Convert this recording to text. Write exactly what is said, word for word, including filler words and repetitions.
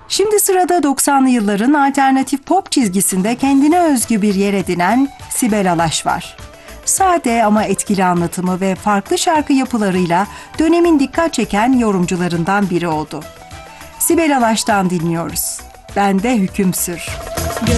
Şimdi sırada doksanlı yılların alternatif pop çizgisinde kendine özgü bir yer edinen Sibel Alaş var. Sade ama etkili anlatımı ve farklı şarkı yapılarıyla dönemin dikkat çeken yorumcularından biri oldu. Sibel Alaş'tan dinliyoruz. Bende hüküm sür.